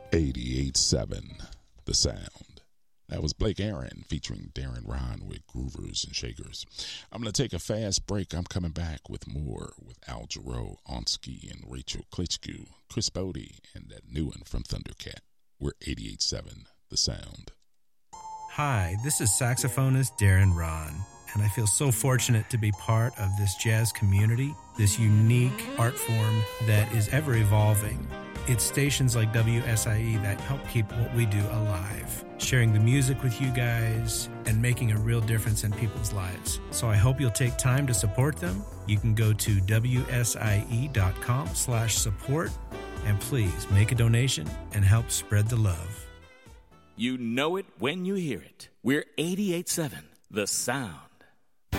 88.7 The Sound. That was Blake Aaron featuring Darren Ron with Groovers and Shakers. I'm going to take a fast break. I'm coming back with more with Al Jarreau, Onsky, and Rachel Klitschko, Chris Bodie, and that new one from Thundercat. We're 88.7 The Sound. Hi, this is saxophonist Darren Ron, and I feel so fortunate to be part of this jazz community, this unique art form that is ever evolving. It's stations like WSIE that help keep what we do alive, sharing the music with you guys and making a real difference in people's lives. So I hope you'll take time to support them. You can go to WSIE.com/support and please make a donation and help spread the love. You know it when you hear it. We're 88.7 The Sound.